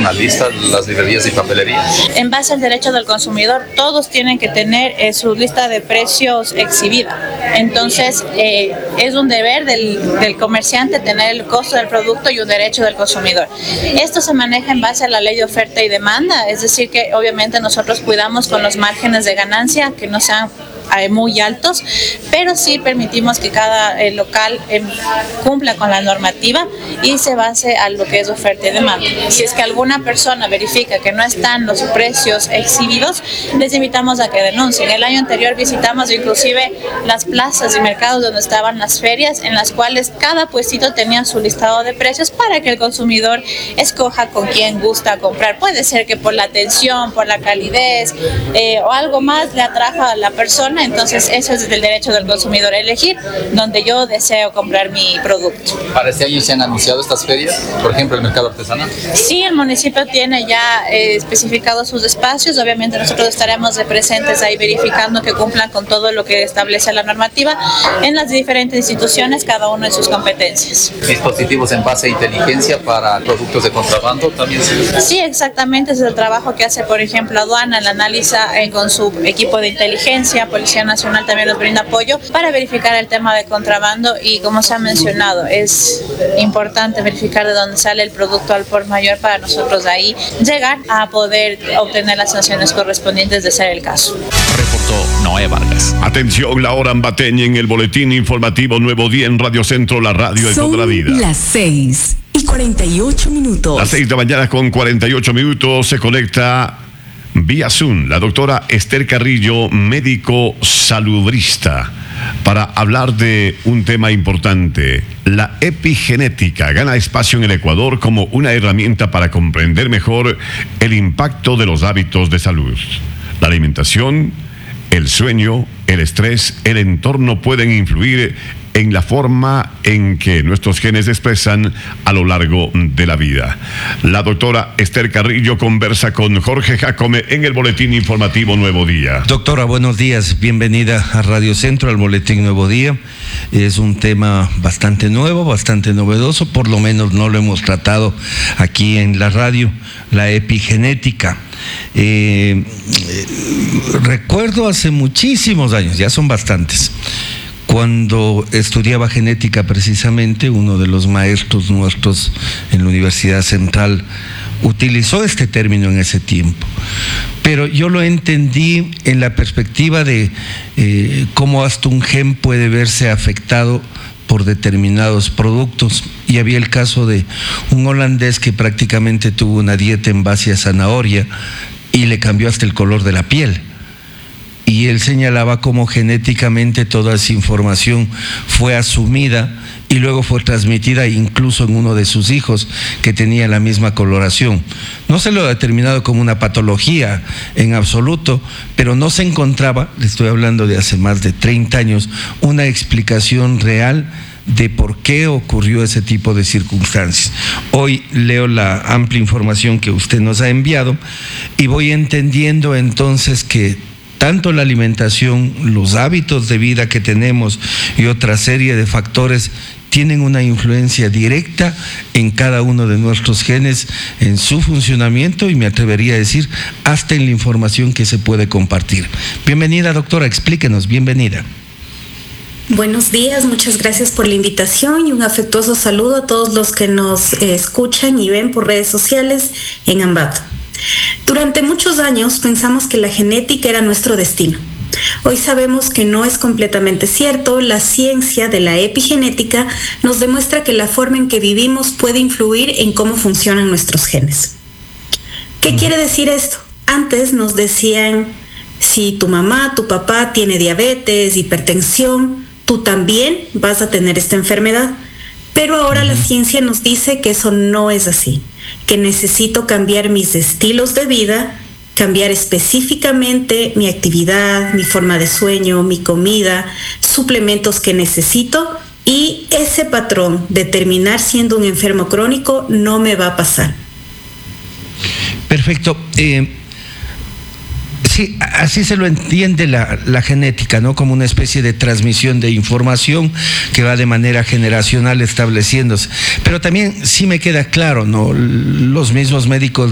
una lista las librerías y papelerías? En base al derecho del consumidor, todos tienen que tener su lista de precios exhibida. Entonces, es un deber del comerciante tener el costo del producto y un derecho del consumidor. Esto se maneja en base a la ley de oferta y demanda, es decir que obviamente nosotros cuidamos con los márgenes de ganancia que no sean muy altos, pero sí permitimos que cada local cumpla con la normativa y se base a lo que es oferta y demanda. Si es que alguna persona verifica que no están los precios exhibidos, les invitamos a que denuncien. El año anterior visitamos inclusive las plazas y mercados donde estaban las ferias, en las cuales cada puestito tenía su listado de precios para que el consumidor escoja con quién gusta comprar. Puede ser que por la atención, por la calidez o algo más le atraja a la persona. Entonces eso es el derecho del consumidor, elegir donde yo deseo comprar mi producto. ¿Para este año se han anunciado estas ferias? Por ejemplo, el mercado artesanal. Sí, el municipio tiene ya especificados sus espacios. Obviamente nosotros estaremos presentes ahí verificando que cumplan con todo lo que establece la normativa en las diferentes instituciones, cada uno en sus competencias. ¿Dispositivos en base a inteligencia para productos de contrabando también? Sí, exactamente. Ese es el trabajo que hace, por ejemplo, aduana, la analiza con su equipo de inteligencia. Policía Nacional también nos brinda apoyo para verificar el tema de contrabando y, como se ha mencionado, es importante verificar de dónde sale el producto al por mayor para nosotros ahí llegar a poder obtener las sanciones correspondientes de ser el caso. Reportó Noé Vargas. Atención, la hora ambateña en el boletín informativo Nuevo Día en Radio Centro, la radio de toda la vida. Las 6:48. Las 6 de la mañana con 48 minutos se conecta vía Zoom la doctora Esther Carrillo, médico salubrista, para hablar de un tema importante. La epigenética gana espacio en el Ecuador como una herramienta para comprender mejor el impacto de los hábitos de salud. La alimentación, el sueño, el estrés, el entorno pueden influir en la forma en que nuestros genes se expresan a lo largo de la vida. La doctora Esther Carrillo conversa con Jorge Jacome en el Boletín Informativo Nuevo Día. Doctora, buenos días, bienvenida a Radio Centro, al Boletín Nuevo Día. Es un tema bastante nuevo, bastante novedoso, por lo menos no lo hemos tratado aquí en la radio, la epigenética. Recuerdo hace muchísimos años, ya son bastantes, cuando estudiaba genética precisamente, uno de los maestros nuestros en la Universidad Central utilizó este término en ese tiempo. Pero yo lo entendí en la perspectiva de cómo hasta un gen puede verse afectado por determinados productos. Y había el caso de un holandés que prácticamente tuvo una dieta en base a zanahoria y le cambió hasta el color de la piel. Y él señalaba cómo genéticamente toda esa información fue asumida y luego fue transmitida incluso en uno de sus hijos que tenía la misma coloración. No se lo ha determinado como una patología en absoluto, pero no se encontraba, le estoy hablando de hace más de 30 años, una explicación real de por qué ocurrió ese tipo de circunstancias. Hoy leo la amplia información que usted nos ha enviado y voy entendiendo entonces que tanto la alimentación, los hábitos de vida que tenemos y otra serie de factores tienen una influencia directa en cada uno de nuestros genes, en su funcionamiento y me atrevería a decir hasta en la información que se puede compartir. Bienvenida, doctora, explíquenos, bienvenida. Buenos días, muchas gracias por la invitación y un afectuoso saludo a todos los que nos escuchan y ven por redes sociales en Ambato. Durante muchos años pensamos que la genética era nuestro destino. Hoy sabemos que no es completamente cierto. La ciencia de la epigenética nos demuestra que la forma en que vivimos puede influir en cómo funcionan nuestros genes. ¿Qué quiere decir esto? Antes nos decían, si tu mamá, tu papá tiene diabetes, hipertensión, tú también vas a tener esta enfermedad. Pero ahora la ciencia nos dice que eso no es así, que necesito cambiar mis estilos de vida, cambiar específicamente mi actividad, mi forma de sueño, mi comida, suplementos que necesito, y ese patrón de terminar siendo un enfermo crónico no me va a pasar. Perfecto. Sí, así se lo entiende la genética, ¿no? Como una especie de transmisión de información que va de manera generacional estableciéndose. Pero también sí me queda claro, ¿no? Los mismos médicos